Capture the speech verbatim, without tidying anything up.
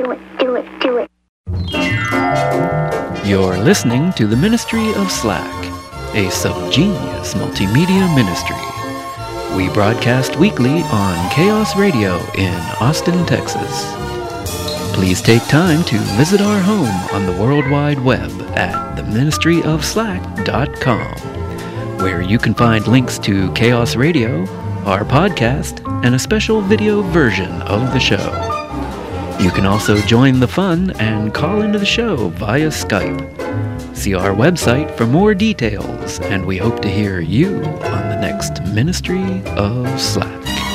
Do it, do it, do it. You're listening to the Ministry of Slack, a subgenius multimedia ministry. We broadcast weekly on Chaos Radio in Austin, Texas. Please take time to visit our home on the World Wide Web at the ministry of slack dot com, where you can find links to Chaos Radio, our podcast, and a special video version of the show. You can also join the fun and call into the show via Skype. See our website for more details, and we hope to hear you on the next Ministry of Slack.